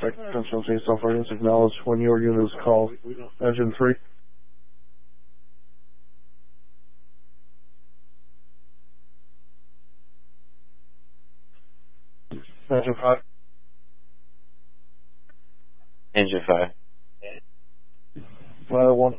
Traffic, attention, say software is acknowledged when your unit is called. Engine 3. Engine 5. Engine 5. Ladder 1.